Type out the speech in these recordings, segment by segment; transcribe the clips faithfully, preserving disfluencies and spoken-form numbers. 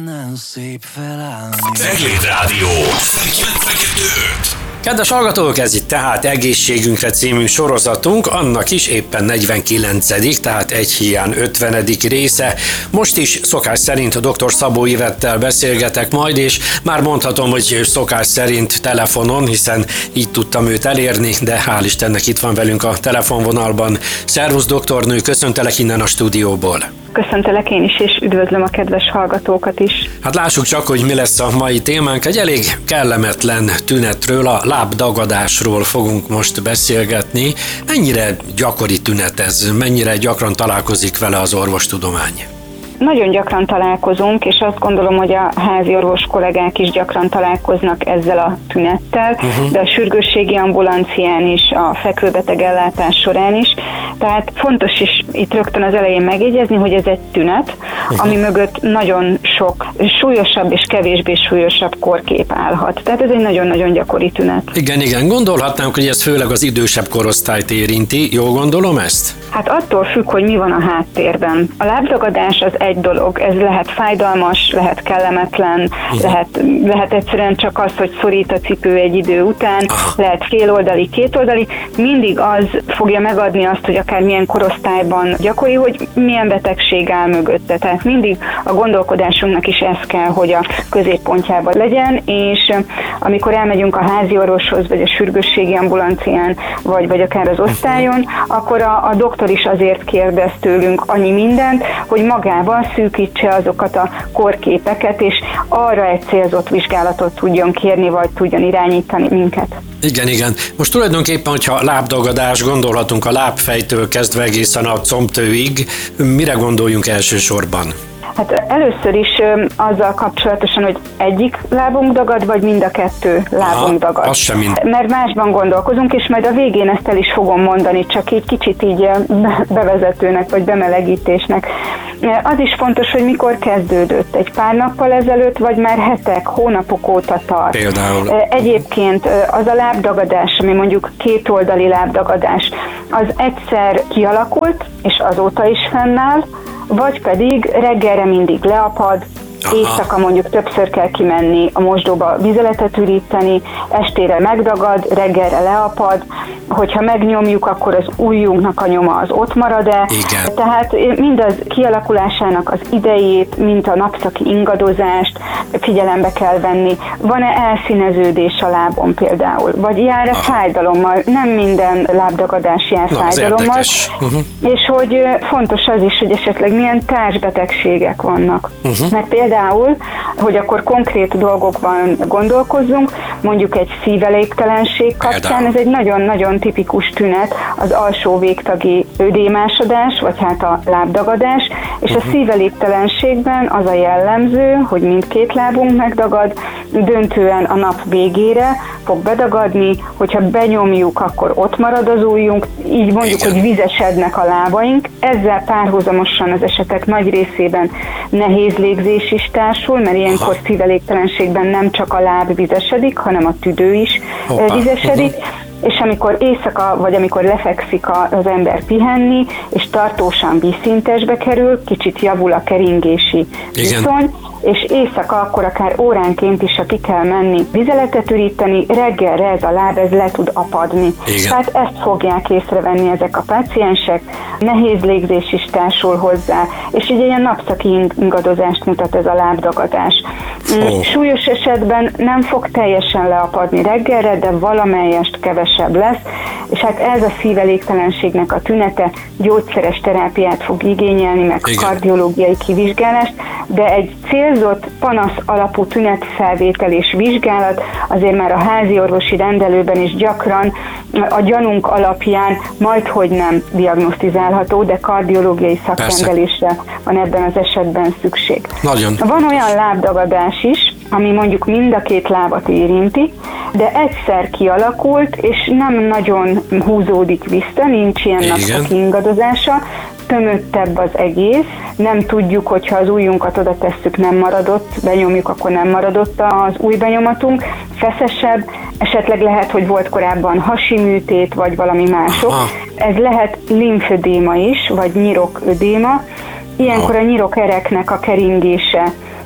Milyen szép felállni. Cegléd Rádió kilencvenkettő öt. Kedves hallgatók, ez itt tehát Egészségünkre című sorozatunk, annak is éppen negyvenkilencedik, tehát egy hiány ötvenedik része. Most is szokás szerint a dr. Szabó Ivettel beszélgetek majd, és már mondhatom, hogy szokás szerint telefonon, hiszen így tudtam őt elérni, de hál' Istennek itt van velünk a telefonvonalban. Szervusz doktornő, köszöntelek innen a stúdióból. Köszöntelek én is, és üdvözlöm a kedves hallgatókat is. Hát lássuk csak, hogy mi lesz a mai témánk. Egy elég kellemetlen tünetről, a lábdagadásról fogunk most beszélgetni. Mennyire gyakori tünet ez? Mennyire gyakran találkozik vele az orvostudomány? Nagyon gyakran találkozunk, és azt gondolom, hogy a háziorvos kollégák is gyakran találkoznak ezzel a tünettel, uh-huh. de a sürgősségi ambulancián is, a fekvőbeteg ellátás során is. Tehát fontos is itt rögtön az elején megjegyezni, hogy ez egy tünet, uh-huh. ami mögött nagyon sok súlyosabb és kevésbé súlyosabb kórkép állhat. Tehát ez egy nagyon-nagyon gyakori tünet. Igen, igen. Gondolhatnánk, hogy ez főleg az idősebb korosztályt érinti. Jól gondolom ezt? Hát attól függ, hogy mi van a háttérben. A lábdagadás az egy dolog. Ez lehet fájdalmas, lehet kellemetlen, uh-huh. lehet, lehet egyszerűen csak az, hogy szorít a cipő egy idő után, uh-huh. lehet féloldali, kétoldali. Mindig az fogja megadni azt, hogy akár milyen korosztályban gyakori, hogy milyen betegség áll mögötte. Tehát mindig a gondolkodásunknak is ez kell, hogy a középpontjában legyen, és amikor elmegyünk a háziorvoshoz, vagy a sürgősségi ambulancián, vagy, vagy akár az osztályon, akkor a, a doktor is azért kérdez tőlünk annyi mindent, hogy magában szűkítse azokat a kórképeket, és arra egy célzott vizsgálatot tudjon kérni, vagy tudjon irányítani minket. Igen, igen. Most tulajdonképpen, hogyha lábdagadás, gondolhatunk a lábfejtől kezdve egészen a combtőig, mire gondoljunk elsősorban? Hát először is ö, azzal kapcsolatosan, hogy egyik lábunk dagad, vagy mind a kettő lábunk Aha, dagad. Az sem mind. Mert másban gondolkozunk, és majd a végén ezt el is fogom mondani, csak így kicsit így bevezetőnek, vagy bemelegítésnek. Az is fontos, hogy mikor kezdődött. Egy pár nappal ezelőtt, vagy már hetek, hónapok óta tart. Például. Egyébként az a lábdagadás, ami mondjuk kétoldali lábdagadás, az egyszer kialakult, és azóta is fennáll, vagy pedig reggelre mindig leapad, Aha. éjszaka mondjuk többször kell kimenni a mosdóba vizeletet üríteni, estére megdagad, reggelre leapad, hogyha megnyomjuk, akkor az ujjunknak a nyoma az ott marad-e. Igen. Tehát mindaz kialakulásának az idejét, mint a napszaki ingadozást figyelembe kell venni. Van-e elszíneződés a lábon például? Vagy jár-e Aha. fájdalommal? Nem minden lábdagadás jár Na, fájdalommal. Uh-huh. És hogy fontos az is, hogy esetleg milyen társbetegségek vannak. Uh-huh. Mert például, hogy akkor konkrét dolgokban gondolkozzunk, mondjuk egy szívelégtelenség kapcsán, ez egy nagyon-nagyon tipikus tünet, az alsó végtagi ödémásodás, vagy hát a lábdagadás, és uh-huh. a szívelégtelenségben az a jellemző, hogy mindkét lábunk megdagad, döntően a nap végére fog bedagadni, hogyha benyomjuk, akkor ott marad az ujjunk, így mondjuk, Igen. hogy vizesednek a lábaink. Ezzel párhuzamosan az esetek nagy részében nehéz légzés is társul, mert ilyenkor Aha. szívelégtelenségben nem csak a láb vizesedik, hanem a tüdő is Hoppá. vizesedik. Uh-huh. És amikor éjszaka, vagy amikor lefekszik az ember pihenni, és tartósan vízszintesbe kerül, kicsit javul a keringési Igen. viszony, és éjszaka akkor akár óránként is, ha ki kell menni, vizeletet üríteni, reggelre ez a láb, ez le tud apadni. Igen. Tehát ezt fogják észrevenni ezek a páciensek, nehéz légzés is társul hozzá, és így ilyen napszaki ingadozást mutat ez a lábdagadás. Oh. Súlyos esetben nem fog teljesen leapadni reggelre, de valamelyest kevesebb lesz, és hát ez a szívelégtelenségnek a tünete gyógyszeres terápiát fog igényelni, meg Igen. kardiológiai kivizsgálást, de egy célzott panasz alapú tünetfelvétel és vizsgálat azért már a háziorvosi rendelőben is gyakran a gyanunk alapján majdhogy nem diagnosztizálható, de kardiológiai szakrendelésre van ebben az esetben szükség. Nagyon. Van olyan lábdagadás is, ami mondjuk mind a két lábat érinti, de egyszer kialakult, és nem nagyon húzódik vissza, nincs ilyen napszaki ingadozása, tömöttebb az egész, nem tudjuk, hogyha az ujjunkat oda tesszük, nem maradott, benyomjuk, akkor nem maradott az ujjbenyomatunk, feszesebb, esetleg lehet, hogy volt korábban hasi műtét, vagy valami mások. Aha. Ez lehet limfödéma is, vagy nyiroködéma. Ilyenkor a nyirokereknek a keringése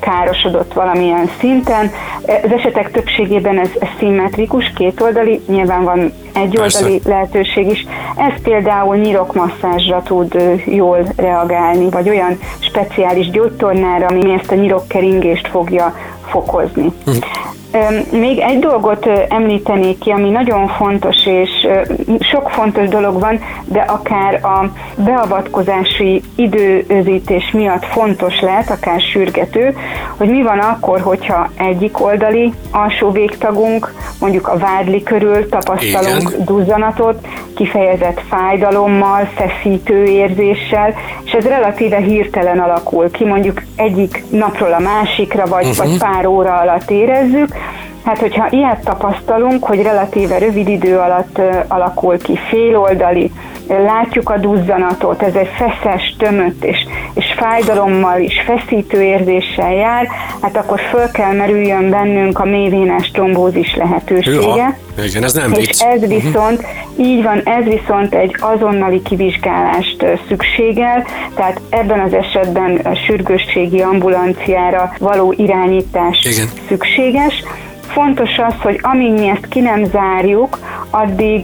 károsodott valamilyen szinten. Az esetek többségében ez, ez szimmetrikus, kétoldali, nyilván van egyoldali Persze. lehetőség is. Ez például nyirokmasszázsra tud jól reagálni, vagy olyan speciális gyógytornára, ami ezt a nyirokkeringést fogja fokozni. Hm. Még egy dolgot említenék ki, ami nagyon fontos, és sok fontos dolog van, de akár a beavatkozási időzítés miatt fontos lehet, akár sürgető, hogy mi van akkor, hogyha egyik oldali alsó végtagunk, mondjuk a vádli körül tapasztalunk Igen. duzzanatot, kifejezett fájdalommal, feszítő érzéssel, és ez relatíve hirtelen alakul ki, mondjuk egyik napról a másikra, vagy, uh-huh. vagy pár óra alatt érezzük. Hát, hogyha ilyet tapasztalunk, hogy relatíve rövid idő alatt uh, alakul ki, féloldali, látjuk a duzzanatot, ez egy feszes, tömött és, és fájdalommal is, feszítő érzéssel jár, hát akkor föl kell merüljön bennünk a mélyvénás trombózis lehetősége. Ja, igen, ez nem és vicc. ez viszont, uh-huh. így van, ez viszont egy azonnali kivizsgálást szükségel, tehát ebben az esetben a sürgősségi ambulanciára való irányítás igen. szükséges. Fontos az, hogy amíg mi ezt ki nem zárjuk, addig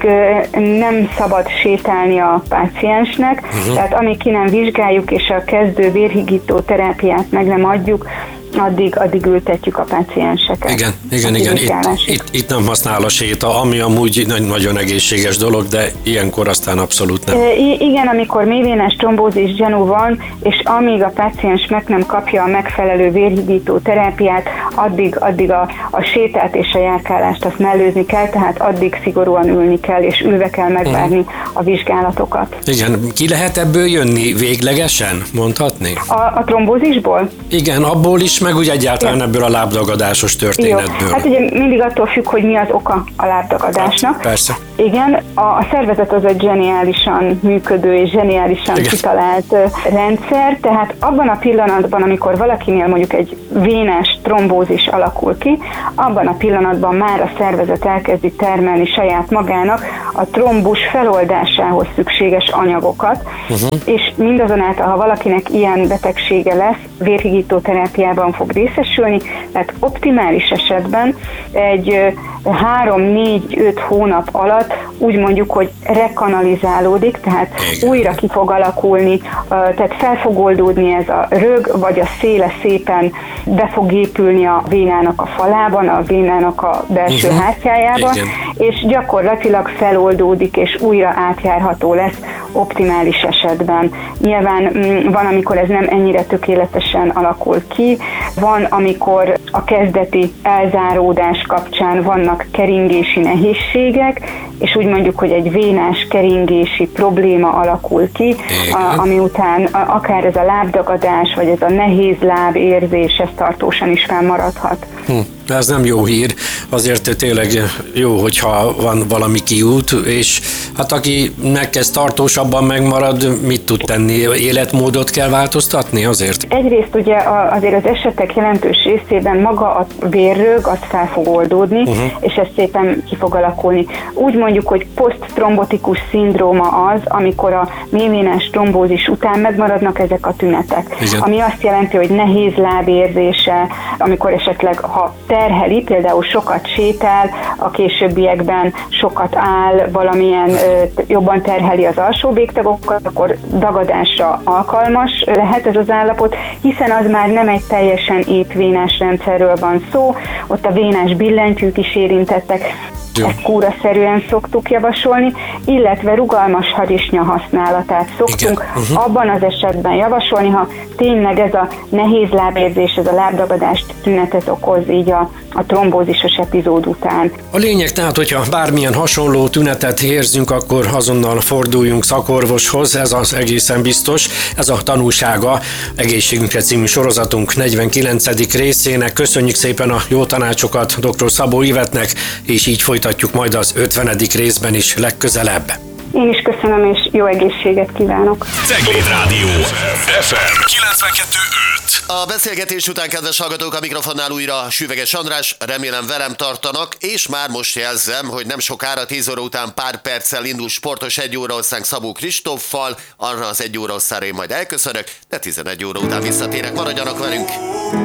nem szabad sétálni a páciensnek, uh-huh. tehát amíg ki nem vizsgáljuk és a kezdő vérhigító terápiát meg nem adjuk, addig, addig ültetjük a pácienseket. Igen, igen, igen. Itt, itt, itt nem használ a séta, ami amúgy nagyon egészséges dolog, de ilyenkor aztán abszolút nem. I- igen, amikor mélyvénás trombózis gyanú van, és amíg a páciens meg nem kapja a megfelelő vérhigító terápiát, addig, addig a, a sétát és a járkálást azt mellőzni kell, tehát addig szigorúan ülni kell, és ülve kell megvárni uh-huh. a vizsgálatokat. Igen, ki lehet ebből jönni véglegesen, mondhatni? A, a trombózisból? Igen, abból is, meg úgy egyáltalán ebből a lábdagadásos történetből. Jó. Hát ugye mindig attól függ, hogy mi az oka a lábdagadásnak. Hát, persze. Igen, a, a szervezet az egy zseniálisan működő és zseniálisan Igen. kitalált rendszer, tehát abban a pillanatban, amikor valakinél mondjuk egy vénás trombózis alakul ki, abban a pillanatban már a szervezet elkezdi termelni saját magának a trombus feloldásához szükséges anyagokat, uh-huh. és mindazonáltal, ha valakinek ilyen betegsége lesz, vérhigító terápiában fog részesülni, tehát optimális esetben egy három, négy, öt hónap alatt úgy mondjuk, hogy rekanalizálódik, tehát Igen. újra ki fog alakulni, tehát fel fog oldódni ez a rög, vagy a széle szépen be fog épülni a vénának a falában, a vénának a belső uh-huh. hátjájában, Igen. és gyakorlatilag feloldódik, és újra átjárható lesz optimális esetben. Nyilván van, amikor ez nem ennyire tökéletesen alakul ki, van, amikor a kezdeti elzáródás kapcsán vannak keringési nehézségek, és úgy mondjuk, hogy egy vénás keringési probléma alakul ki, a, ami után a, akár ez a lábdagadás, vagy ez a nehéz lábérzés, ez tartósan is fennmaradhat. Hm. Ez nem jó hír, azért tényleg jó, hogyha van valami kiút, és hát aki megkezd tartósabban megmarad, mit tud tenni? Életmódot kell változtatni azért? Egyrészt ugye azért az esetek jelentős részében maga a vérrög, az fel fog oldódni, uh-huh. és ez szépen ki fog alakulni. Úgy mondjuk, hogy poszttrombotikus szindróma az, amikor a mélyvénás trombózis után megmaradnak ezek a tünetek. Igen. Ami azt jelenti, hogy nehéz lábérzése, amikor esetleg, ha terheli, például sokat sétál, a későbbiekben sokat áll, valamilyen ö, jobban terheli az alsó végtagokat, akkor dagadásra alkalmas lehet ez az állapot, hiszen az már nem egy teljesen épp vénás rendszerről van szó, ott a vénás billentyűk is érintettek, ezt kúraszerűen szoktuk javasolni, illetve rugalmas harisnya használatát szoktunk uh-huh. abban az esetben javasolni, ha tényleg ez a nehéz lábérzés, ez a lábdagadást tünetet okoz így a, a trombózisos epizód után. A lényeg tehát, hogyha bármilyen hasonló tünetet érzünk, akkor azonnal forduljunk szakorvoshoz, ez az egészen biztos. Ez a tanulsága Egészségünkre című sorozatunk negyvenkilencedik részének. Köszönjük szépen a jó tanácsokat dr. Szabó Ivettnek, és így folytatjuk majd az ötvenedik részben is legközelebb. Én is köszönöm, és jó egészséget kívánok. Cegléd Rádió ef em kilencvenkettő öt. A beszélgetés után, kedves hallgatók, a mikrofonnál újra Süveges András, remélem velem tartanak, és már most jelzem, hogy nem sokára tíz óra után pár perccel indul sportos egy óraosztánk Szabó Kristóffal, arra az egy óraosztára én majd elköszönök, de tizenegy óra után visszatérek, maradjanak velünk!